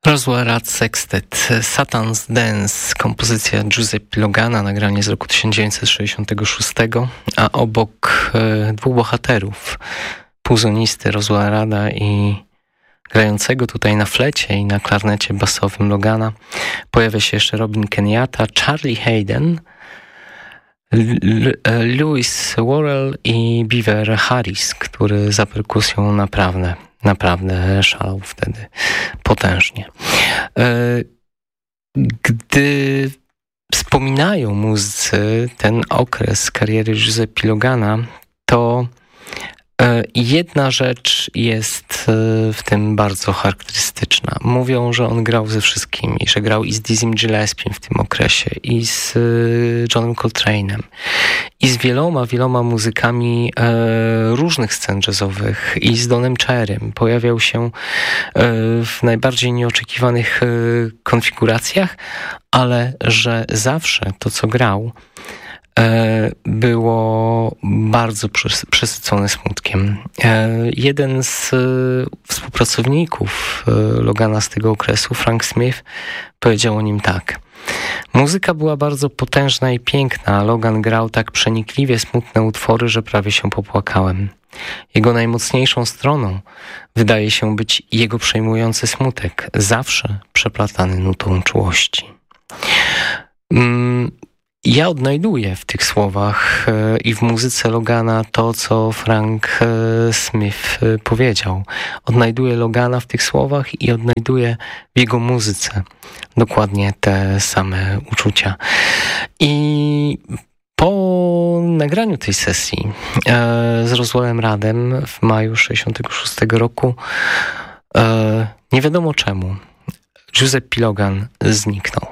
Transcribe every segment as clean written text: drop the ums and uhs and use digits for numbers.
Roswell Rad Sextet, Satan's Dance, kompozycja Giuseppe Logana, nagranie z roku 1966, a obok dwóch bohaterów, puzonisty Roswella Rada i grającego tutaj na flecie i na klarnecie basowym Logana, pojawia się jeszcze Robin Kenyatta, Charlie Hayden, Lewis Worrell i Beaver Harris, który za perkusją naprawdę szalał wtedy potężnie. Gdy wspominają muzycy ten okres kariery Giuseppe Logana, to jedna rzecz jest w tym bardzo charakterystyczna. Mówią, że on grał ze wszystkimi, że grał i z Dizzy Gillespie w tym okresie, i z Johnem Coltrane'em, i z wieloma muzykami różnych scen jazzowych, i z Donem Cherrym. Pojawiał się w najbardziej nieoczekiwanych konfiguracjach, ale że zawsze to, co grał, było bardzo przesycone smutkiem. Jeden z współpracowników Logana z tego okresu, Frank Smith, powiedział o nim tak. Muzyka była bardzo potężna i piękna, a Logan grał tak przenikliwie smutne utwory, że prawie się popłakałem. Jego najmocniejszą stroną wydaje się być jego przejmujący smutek, zawsze przeplatany nutą czułości. Ja odnajduję w tych słowach i w muzyce Logana to, co Frank Smith powiedział. Odnajduję Logana w tych słowach i odnajduję w jego muzyce dokładnie te same uczucia. I po nagraniu tej sesji z Roswellem Radem w maju 1966 roku nie wiadomo czemu Giuseppe Logan zniknął.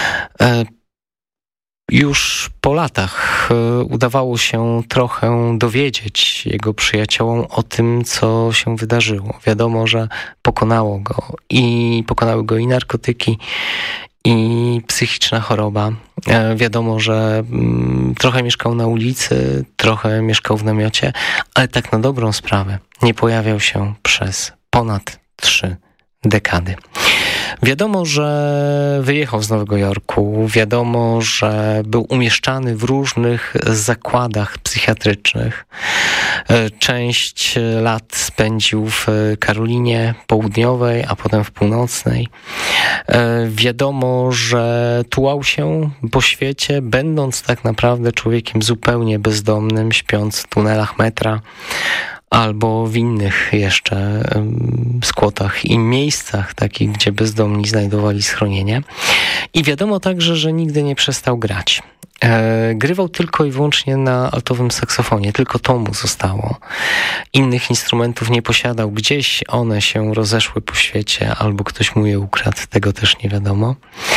Już po latach udawało się trochę dowiedzieć jego przyjaciołom o tym, co się wydarzyło. Wiadomo, że pokonały go i narkotyki, i psychiczna choroba. Wiadomo, że trochę mieszkał na ulicy, trochę mieszkał w namiocie, ale tak na dobrą sprawę nie pojawiał się przez ponad 3 dekady. Wiadomo, że wyjechał z Nowego Jorku, wiadomo, że był umieszczany w różnych zakładach psychiatrycznych. Część lat spędził w Karolinie Południowej, a potem w Północnej. Wiadomo, że tułał się po świecie, będąc tak naprawdę człowiekiem zupełnie bezdomnym, śpiąc w tunelach metra, albo w innych jeszcze skłotach i miejscach takich, gdzie bezdomni znajdowali schronienie. I wiadomo także, że nigdy nie przestał grać. Grywał tylko i wyłącznie na altowym saksofonie, tylko to mu zostało. Innych instrumentów nie posiadał, gdzieś one się rozeszły po świecie, albo ktoś mu je ukradł, tego też nie wiadomo.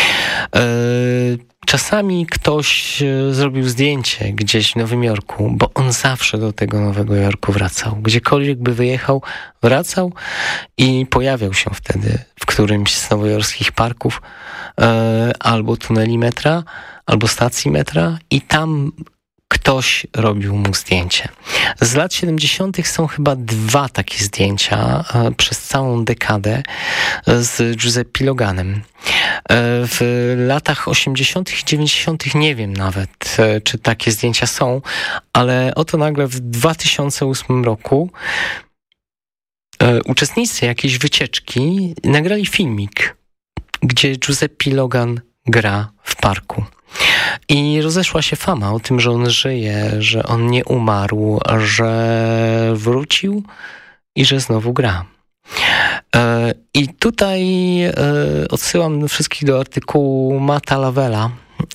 Czasami ktoś zrobił zdjęcie gdzieś w Nowym Jorku, bo on zawsze do tego Nowego Jorku wracał. Gdziekolwiek by wyjechał, wracał i pojawiał się wtedy w którymś z nowojorskich parków albo tuneli metra, albo stacji metra i tam ktoś robił mu zdjęcie. Z lat 70. są chyba 2 takie zdjęcia przez całą dekadę z Giuseppe Loganem. W latach 80. i 90. nie wiem nawet, czy takie zdjęcia są, ale oto nagle w 2008 roku uczestnicy jakiejś wycieczki nagrali filmik, gdzie Giuseppe Logan gra w parku. I rozeszła się fama o tym, że on żyje, że on nie umarł, że wrócił i że znowu gra. I tutaj odsyłam wszystkich do artykułu Matta Lavella,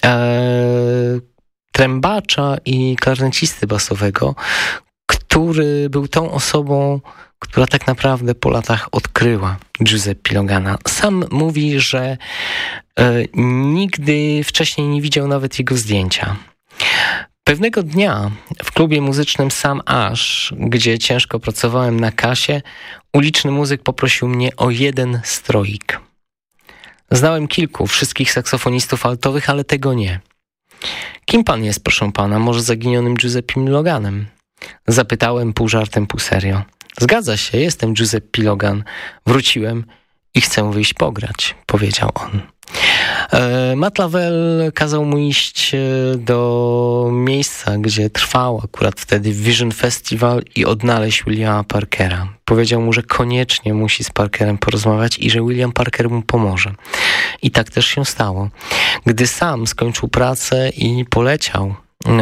trębacza i klarnecisty basowego, który był tą osobą, która tak naprawdę po latach odkryła Giuseppe Logana. Sam mówi, że nigdy wcześniej nie widział nawet jego zdjęcia. Pewnego dnia w klubie muzycznym Sam Ash, gdzie ciężko pracowałem na kasie, uliczny muzyk poprosił mnie o 1 stroik. Znałem kilku, wszystkich saksofonistów altowych, ale tego nie. Kim pan jest, proszę pana? Może zaginionym Giuseppem Loganem? Zapytałem pół żartem, pół serio. Zgadza się, jestem Giuseppe Logan. Wróciłem i chcę wyjść pograć, powiedział on. Matt Lavelle kazał mu iść do miejsca, gdzie trwał akurat wtedy Vision Festival i odnaleźć Williama Parkera. Powiedział mu, że koniecznie musi z Parkerem porozmawiać i że William Parker mu pomoże. I tak też się stało. Gdy sam skończył pracę i poleciał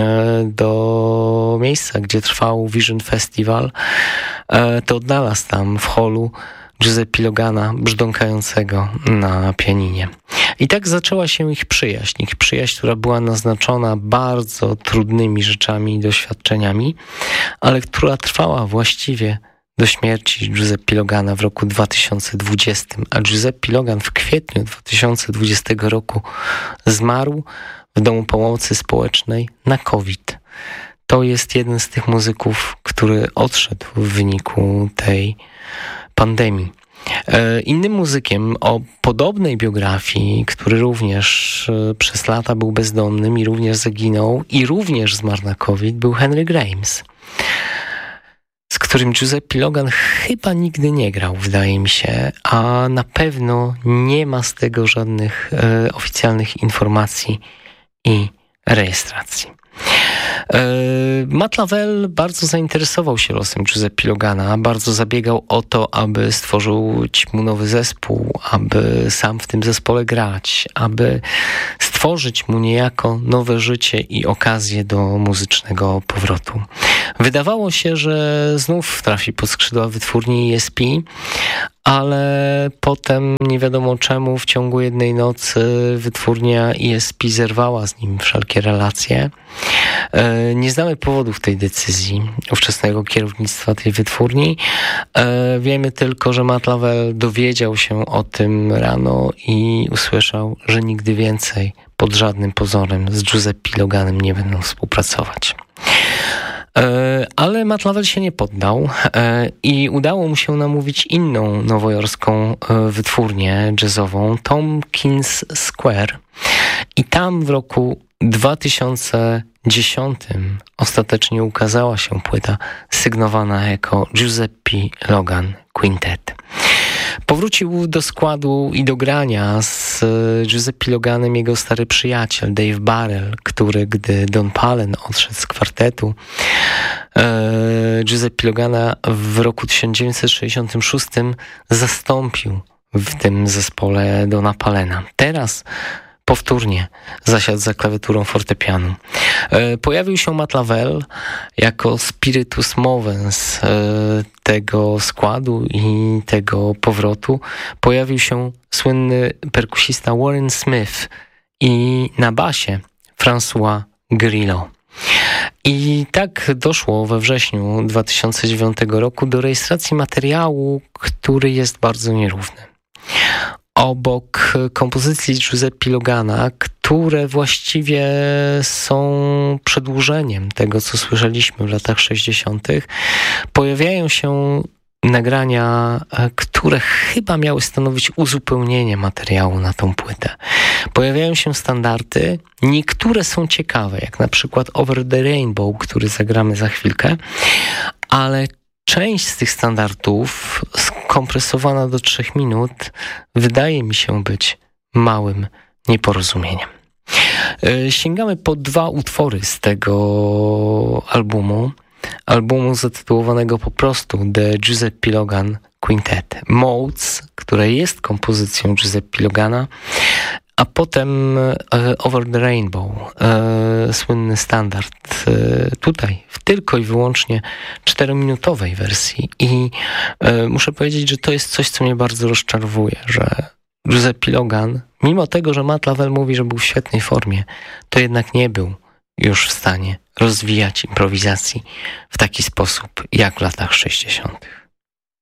do miejsca, gdzie trwał Vision Festival, to odnalazł tam w holu Giuseppe Logana brzdąkającego na pianinie. I tak zaczęła się ich przyjaźń, która była naznaczona bardzo trudnymi rzeczami i doświadczeniami, ale która trwała właściwie do śmierci Giuseppe Logana w roku 2020, a Giuseppe Logan w kwietniu 2020 roku zmarł w Domu Pomocy Społecznej na COVID. To jest jeden z tych muzyków, który odszedł w wyniku tej pandemii. Innym muzykiem o podobnej biografii, który również przez lata był bezdomnym i również zaginął i również zmarł na COVID, był Henry Grimes, z którym Giuseppe Logan chyba nigdy nie grał, wydaje mi się, a na pewno nie ma z tego żadnych oficjalnych informacji i rejestracji. Matt Lavelle bardzo zainteresował się losem Giuseppe Logana, bardzo zabiegał o to, aby stworzyć mu nowy zespół, aby sam w tym zespole grać, aby stworzyć mu niejako nowe życie i okazję do muzycznego powrotu. Wydawało się, że znów trafi pod skrzydła wytwórni ESP, ale potem nie wiadomo czemu w ciągu jednej nocy wytwórnia ESP zerwała z nim wszelkie relacje. Nie znamy powodów tej decyzji ówczesnego kierownictwa tej wytwórni. Wiemy tylko, że Matt Lavelle dowiedział się o tym rano i usłyszał, że nigdy więcej pod żadnym pozorem z Giuseppe Loganem nie będą współpracować. Ale Matt Lavelle się nie poddał i udało mu się namówić inną nowojorską wytwórnię jazzową, Tompkins Square, i tam w roku 2010 ostatecznie ukazała się płyta sygnowana jako Giuseppe Logan Quintet. Powrócił do składu i do grania z Giuseppe Loganem jego stary przyjaciel Dave Barrell, który, gdy Don Pallen odszedł z kwartetu Giuseppe Logana w roku 1966 zastąpił w tym zespole Dona Pallena. Teraz powtórnie zasiadł za klawiaturą fortepianu. Pojawił się Matt Lavelle jako spiritus movens tego składu i tego powrotu. Pojawił się słynny perkusista Warren Smith i na basie François Grillo. I tak doszło we wrześniu 2009 roku do rejestracji materiału, który jest bardzo nierówny. Obok kompozycji Giuseppe Logana, które właściwie są przedłużeniem tego, co słyszeliśmy w latach 60., pojawiają się nagrania, które chyba miały stanowić uzupełnienie materiału na tą płytę. Pojawiają się standardy, niektóre są ciekawe, jak na przykład Over the Rainbow, który zagramy za chwilkę, ale część z tych standardów skompresowana do 3 minut wydaje mi się być małym nieporozumieniem. Sięgamy po 2 utwory z tego albumu zatytułowanego po prostu The Giuseppe Logan Quintet. Modes, które jest kompozycją Giuseppe Logana, a potem Over the Rainbow, słynny standard, tutaj tylko i wyłącznie 4-minutowej wersji. I muszę powiedzieć, że to jest coś, co mnie bardzo rozczarowuje, że Giuseppe Logan, mimo tego, że Matt Lavelle mówi, że był w świetnej formie, to jednak nie był już w stanie rozwijać improwizacji w taki sposób jak w latach 60.